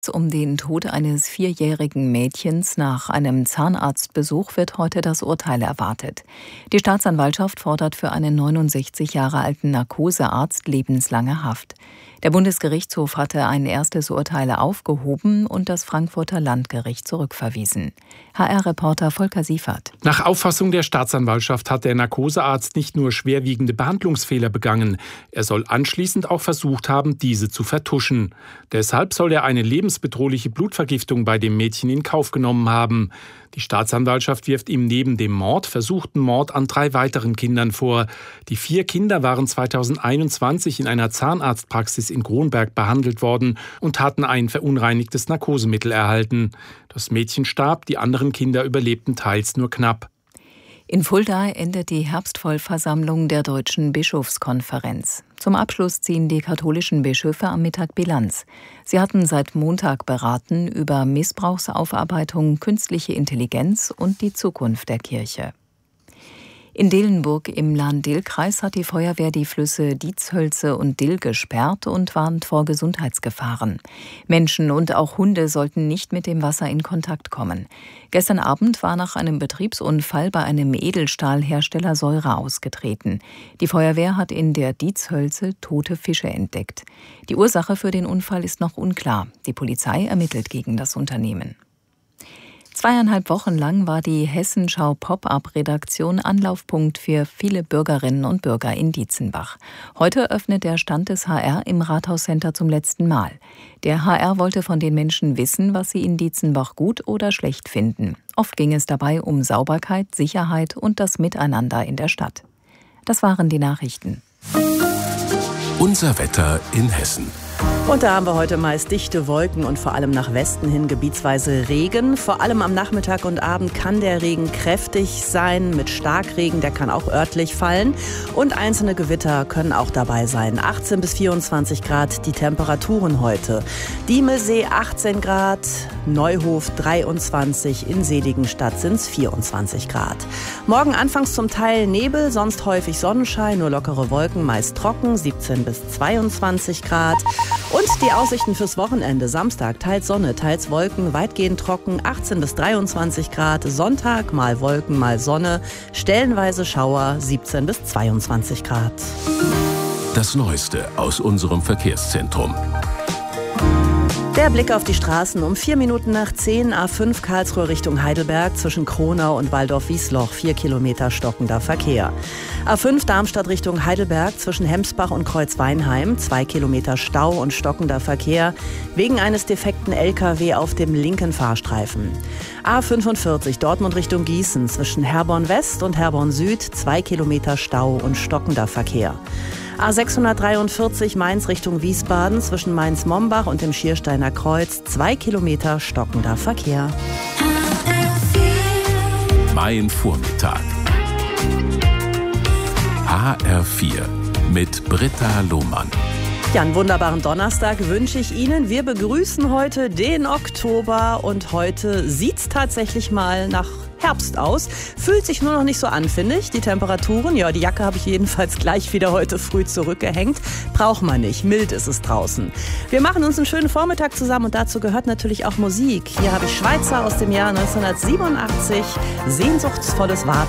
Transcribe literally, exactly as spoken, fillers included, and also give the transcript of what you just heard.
Um den Tod eines vierjährigen Mädchens nach einem Zahnarztbesuch wird heute das Urteil erwartet. Die Staatsanwaltschaft fordert für einen neunundsechzig Jahre alten Narkosearzt lebenslange Haft. Der Bundesgerichtshof hatte ein erstes Urteil aufgehoben und das Frankfurter Landgericht zurückverwiesen. H R-Reporter Volker Siefert. Nach Auffassung der Staatsanwaltschaft hat der Narkosearzt nicht nur schwerwiegende Behandlungsfehler begangen, er soll anschließend auch versucht haben, diese zu vertuschen. Deshalb soll er eine lebensbedrohliche Blutvergiftung bei dem Mädchen in Kauf genommen haben. Die Staatsanwaltschaft wirft ihm neben dem Mord versuchten Mord an drei weiteren Kindern vor. Die vier Kinder waren zweitausendeinundzwanzig in einer Zahnarztpraxis in Kronberg behandelt worden und hatten ein verunreinigtes Narkosemittel erhalten. Das Mädchen starb, die anderen Kinder überlebten teils nur knapp. In Fulda endet die Herbstvollversammlung der Deutschen Bischofskonferenz. Zum Abschluss ziehen die katholischen Bischöfe am Mittag Bilanz. Sie hatten seit Montag beraten über Missbrauchsaufarbeitung, künstliche Intelligenz und die Zukunft der Kirche. In Dillenburg im Lahn-Dill-Kreis hat die Feuerwehr die Flüsse Dietshölze und Dill gesperrt und warnt vor Gesundheitsgefahren. Menschen und auch Hunde sollten nicht mit dem Wasser in Kontakt kommen. Gestern Abend war nach einem Betriebsunfall bei einem Edelstahlhersteller Säure ausgetreten. Die Feuerwehr hat in der Dietshölze tote Fische entdeckt. Die Ursache für den Unfall ist noch unklar. Die Polizei ermittelt gegen das Unternehmen. Zweieinhalb Wochen lang war die Hessenschau Pop-up-Redaktion Anlaufpunkt für viele Bürgerinnen und Bürger in Dietzenbach. Heute öffnet der Stand des H R im Rathauscenter zum letzten Mal. Der H R wollte von den Menschen wissen, was sie in Dietzenbach gut oder schlecht finden. Oft ging es dabei um Sauberkeit, Sicherheit und das Miteinander in der Stadt. Das waren die Nachrichten. Unser Wetter in Hessen. Und da haben wir heute meist dichte Wolken und vor allem nach Westen hin gebietsweise Regen. Vor allem am Nachmittag und Abend kann der Regen kräftig sein mit Starkregen, der kann auch örtlich fallen. Und einzelne Gewitter können auch dabei sein. achtzehn bis vierundzwanzig Grad die Temperaturen heute. Diemelsee achtzehn Grad, Neuhof dreiundzwanzig, in Seligenstadt sind es vierundzwanzig Grad. Morgen anfangs zum Teil Nebel, sonst häufig Sonnenschein, nur lockere Wolken, meist trocken, siebzehn bis zweiundzwanzig Grad. Und die Aussichten fürs Wochenende. Samstag teils Sonne, teils Wolken, weitgehend trocken, achtzehn bis dreiundzwanzig Grad. Sonntag mal Wolken, mal Sonne, stellenweise Schauer, siebzehn bis zweiundzwanzig Grad. Das Neueste aus unserem Verkehrszentrum. Der Blick auf die Straßen um vier Minuten nach zehn, A fünf Karlsruhe Richtung Heidelberg, zwischen Kronau und Waldorf-Wiesloch, vier Kilometer stockender Verkehr. A fünf Darmstadt Richtung Heidelberg, zwischen Hemsbach und Kreuzweinheim, zwei Kilometer Stau und stockender Verkehr, wegen eines defekten L K W auf dem linken Fahrstreifen. A fünfundvierzig Dortmund Richtung Gießen, zwischen Herborn West und Herborn Süd, zwei Kilometer Stau und stockender Verkehr. A sechshundertdreiundvierzig Mainz Richtung Wiesbaden, zwischen Mainz-Mombach und dem Schiersteiner Kreuz, zwei Kilometer stockender Verkehr. Mein Vormittag. H R vier mit Britta Lohmann. Ja, einen wunderbaren Donnerstag wünsche ich Ihnen. Wir begrüßen heute den Oktober und heute sieht's tatsächlich mal nach Herbst aus. Fühlt sich nur noch nicht so an, finde ich. Die Temperaturen, ja, die Jacke habe ich jedenfalls gleich wieder heute früh zurückgehängt. Braucht man nicht. Mild ist es draußen. Wir machen uns einen schönen Vormittag zusammen und dazu gehört natürlich auch Musik. Hier habe ich Schweizer aus dem Jahr neunzehnhundertsiebenundachtzig. Sehnsuchtsvolles Warten.